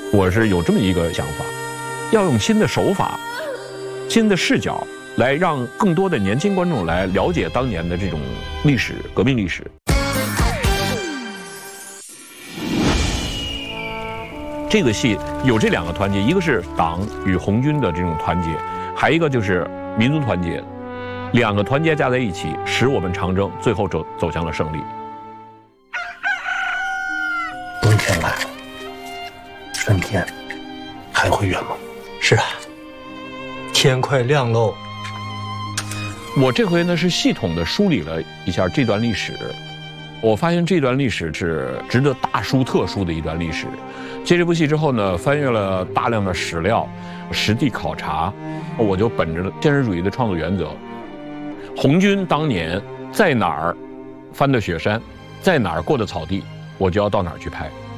我是有这么一个想法，要用新的手法、新的视角，来让更多的年轻观众来了解当年的这种历史、革命历史。这个戏有这两个团结，一个是党与红军的这种团结，还一个就是民族团结，两个团结加在一起，使我们长征最后走向了胜利。 冬天来了，春天还会远吗？ 是啊，天快亮喽。 我这回呢是系统的梳理了一下这段历史，我发现这段历史是值得大书特书的一段历史。接这部戏之后呢，翻阅了大量的史料，实地考察，我就本着现实主义的创作原则，红军当年在哪儿翻的雪山，在哪儿过的草地，我就要到哪儿去拍。